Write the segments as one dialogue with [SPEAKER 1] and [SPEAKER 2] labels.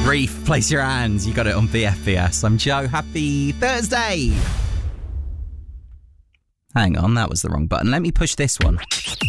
[SPEAKER 1] Reef, place your hands. You got it on BFBS. I'm Joe. Happy Thursday. Hang on, that was the wrong button. Let me push this one.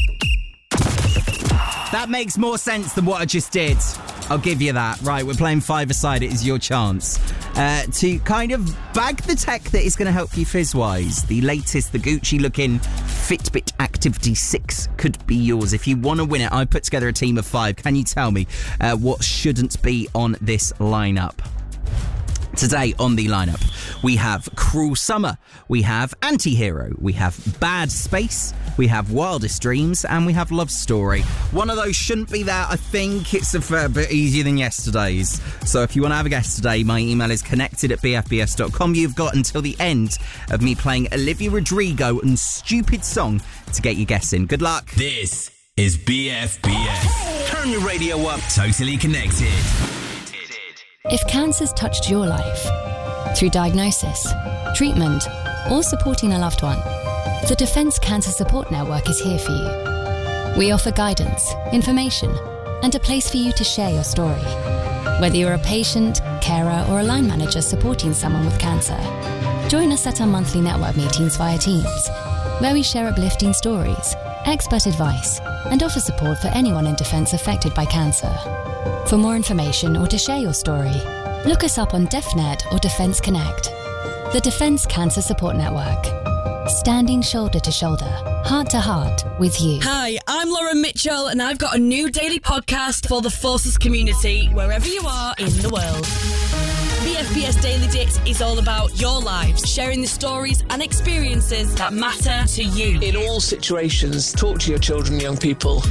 [SPEAKER 1] That makes more sense than what I just did. I'll give you that. Right, we're playing five-a-side. It is your chance to kind of bag the tech that is going to help you fizz-wise. The latest, the Gucci-looking Fitbit Activity 6 could be yours. If you want to win it, I put together a team of 5. Can you tell me what shouldn't be on this lineup? Today on the lineup, we have Cruel Summer, we have Anti-Hero, we have Bad Space, we have Wildest Dreams, and we have Love Story. One of those shouldn't be there. I think it's a fair bit easier than yesterday's. So if you want to have a guess today, my email is connected@bfbs.com. You've got until the end of me playing Olivia Rodrigo and Stupid Song to get your guess in. Good luck.
[SPEAKER 2] This is BFBS. Turn your radio up. Totally connected.
[SPEAKER 3] If cancer's touched your life, through diagnosis, treatment, or supporting a loved one, the Defence Cancer Support Network is here for you. We offer guidance, information, and a place for you to share your story. Whether you're a patient, carer, or a line manager supporting someone with cancer, join us at our monthly network meetings via Teams, where we share uplifting stories, expert advice, and offer support for anyone in Defence affected by cancer. For more information or to share your story, look us up on DefNet or Defence Connect. The Defence Cancer Support Network. Standing shoulder to shoulder, heart to heart with you.
[SPEAKER 4] Hi, I'm Lauren Mitchell and I've got a new daily podcast for the Forces community, wherever you are in the world. BFBS Daily Dits is all about your lives, sharing the stories and experiences that matter to you.
[SPEAKER 5] In all situations, talk to your children and young people.